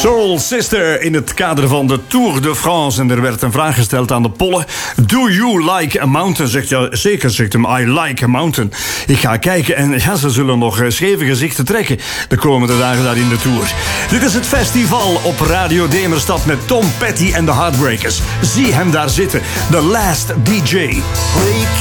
Soul Sister in het kader van de Tour de France. En er werd een vraag gesteld aan de pollen. Do you like a mountain? Zegt ja, zeker, zegt hem. I like a mountain. Ik ga kijken en ja, ze zullen nog scheve gezichten trekken de komende dagen daar in de Tour. Dit is het festival op Radio Demerstad met Tom Petty en de Heartbreakers. Zie hem daar zitten. The Last DJ. We